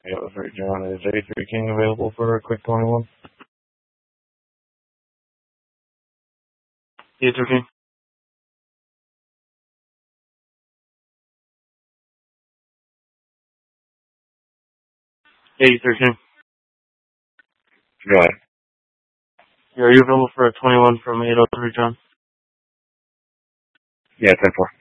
Yeah, that's right, John. Is 83 King available for a quick 21? 83 King. 83 King. Go ahead. Yeah, are you available for a 21 from 803, John? Yeah, 10-4.